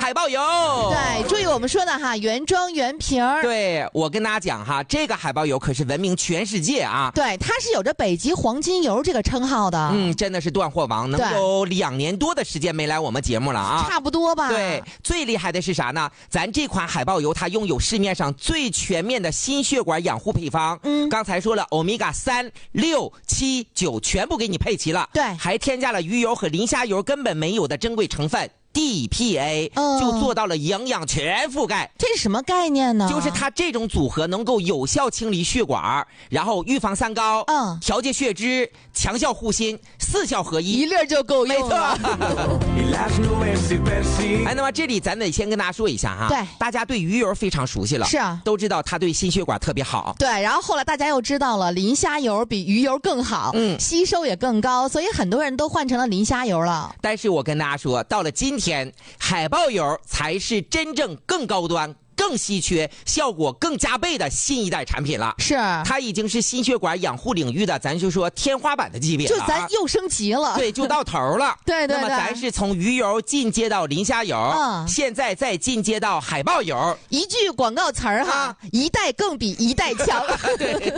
海豹油。 对，注意我们说的哈，原装原瓶儿。 对，我跟大家讲哈，这个海豹油可是闻名全世界啊。 对，它是有着北极黄金油这个称号的。 真的是断货王，能有2年多的时间没来我们节目了啊。 差不多吧。 对，最厉害的是啥呢？咱这款海豹油它拥有市面上最全面的心血管养护配方。刚才说了，欧米伽3、6、7、9全部给你配齐了。 对， 还添加了鱼油和磷虾油根本没有的珍贵成分。DPA 就做到了营养全覆盖。 这是什么概念呢？ 就是它这种组合能够有效清理血管，然后预防三高，调节血脂，强效护心，4效合一， 一粒就够用了。 哎，那么这里咱得先跟大家说一下哈， 对， 大家对鱼油非常熟悉了， 是啊， 都知道它对心血管特别好。 对，然后后来大家又知道了磷虾油比鱼油更好，吸收也更高，所以很多人都换成了磷虾油了。 但是我跟大家说，到了今天，海豹油才是真正更高端、更稀缺、效果更加倍的新一代产品了。 是， 它已经是心血管养护领域的，咱就说天花板的级别了， 就咱又升级了。 对，就到头了。 对。 那么咱是从鱼油进阶到磷虾油，现在再进阶到海豹油。 一句广告词儿哈，一代更比一代强。 对。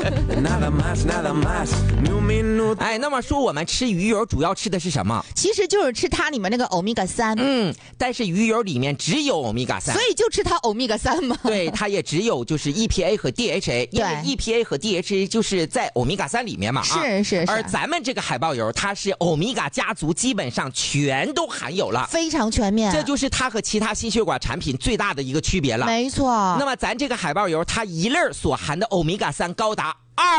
哎，那么说我们吃鱼油主要吃的是什么？ 其实就是吃它里面那个欧米伽3。 但是鱼油里面只有欧米伽3， 所以就吃它欧米伽3嘛。 对，它也只有就是 EPA 和 DHA， 因为 EPA 和 DHA 就是在欧米伽3里面嘛。 是。 而咱们这个海豹油，它是欧米伽家族基本上全都含有了， 非常全面。 这就是它和其他心血管产品最大的一个区别了。 没错。 那么咱这个海豹油，它一粒所含的欧米伽3高达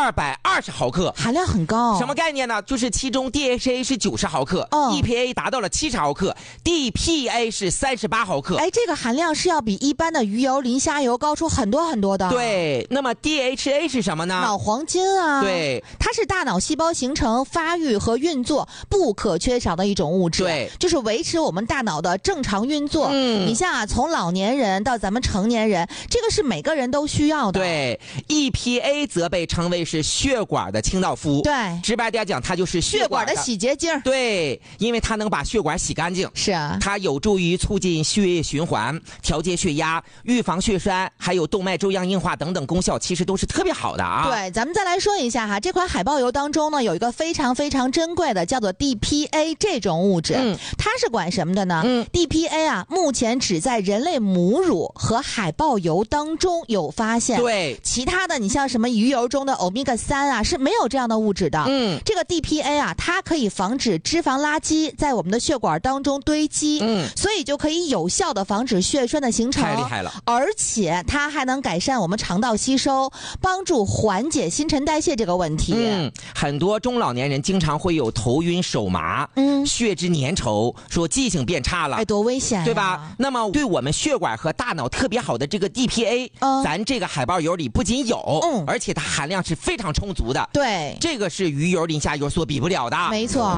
220毫克， 含量很高。 什么概念呢？就是其中 DHA 是90毫克，EPA 达到了70毫克，DPA 是38毫克。 哎，这个含量是要比一般的鱼油、磷虾油高出很多很多的。 对，那么 DHA 是什么呢？ 脑黄金啊。 对， 它是大脑细胞形成、发育和运作不可缺少的一种物质。 对， 就是维持我们大脑的正常运作。你像啊，从老年人到咱们成年人，这个是每个人都需要的。 对 ，EPA 则被称为是血管的清道夫。 对， 直白点讲，它就是血管的洗洁精。 对，因为它能把血管洗干净。 是啊， 它有助于促进血液循环、调节血压、预防血栓，还有动脉粥样硬化等等功效，其实都是特别好的啊。 对，咱们再来说一下哈，这款海豹油当中呢，有一个非常非常珍贵的，叫做 DPA 这种物质。它是管什么的呢？DPA 啊，目前只在人类母乳和海豹油当中有发现。 对， 其他的你像什么鱼油中的欧米伽3啊，是没有这样的物质的。这个 DPA 啊，它可以防止脂肪垃圾在我们的血管当中堆积，所以就可以有效的防止血栓的形成。 太厉害了！ 而且它还能改善我们肠道吸收，帮助缓解新陈代谢这个问题。 很多中老年人经常会有头晕手麻，血脂粘稠，说记性变差了。 哎，多危险呀， 对吧？那么对我们血管和大脑特别好的这个 DPA，咱这个海豹油里不仅有，而且它含量是非常充足的。 对， 这个是鱼油、磷虾油所比不了的。 没错。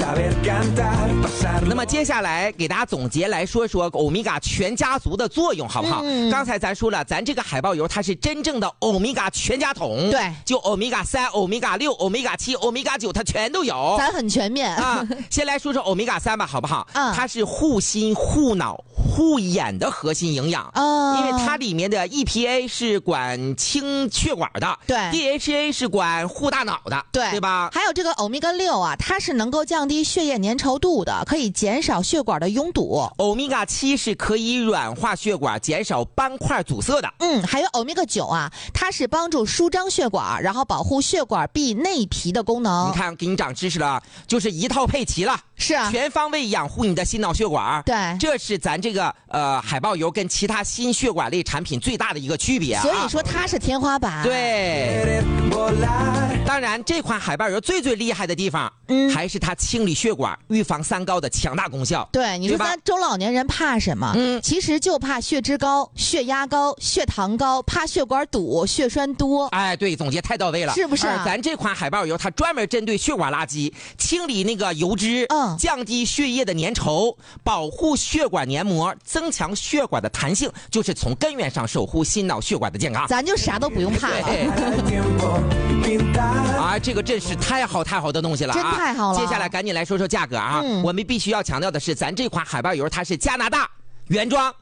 那么接下来给大家总结来说说欧米伽全家族的作用，好不好？刚才咱说了，咱这个海豹油它是真正的欧米伽全家桶。 对， 就欧米伽3、欧米伽6、欧米伽7、欧米伽9，它全都有。 咱很全面啊。先来说说欧米伽3吧，好不好？它是护心、护脑、护眼的核心营养。因为它里面的 EPA 是管清血管的， 对 ，DHA 是管护大脑的，对吧？ 还有这个欧米伽6啊，它是能够降低血液粘稠度的，可以减少血管的拥堵。 欧米伽7是可以软化血管，减少斑块阻塞的。 还有欧米伽9啊，它是帮助舒张血管，然后保护血管壁内皮的功能。 你看，给你长知识了，就是一套配齐了。 是啊， 全方位养护你的心脑血管。 对， 这是咱这个海豹油跟其他心血管类产品最大的一个区别。 所以说它是天花板。 对，当然这款海豹油最厉害的地方，还是它清理血管、预防三高的强大功效。 对，你说咱中老年人怕什么？其实就怕血脂高、血压高、血糖高，怕血管堵、血栓多。 哎，对，总结太到位了， 是不是？ 咱这款海豹油它专门针对血管垃圾，清理那个油脂，降低血液的粘稠，保护血管黏膜，增强血管的弹性，就是从根源上守护心脑血管的健康。 咱就啥都不用怕了。 啊，这个真是太好的东西了啊！ 真太好了。 接下来赶紧来说说价格啊！我们必须要强调的是，咱这款海豹油它是加拿大原装。